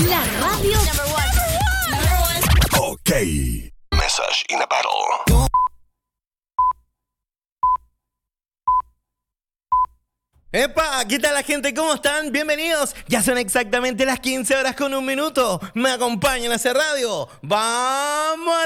La radio. Ok. Message in a battle. ¡Epa! ¿Qué tal la gente? ¿Cómo están? Bienvenidos. Ya son exactamente las 15 horas con un minuto. Me acompañan a hacer radio. ¡Vamos!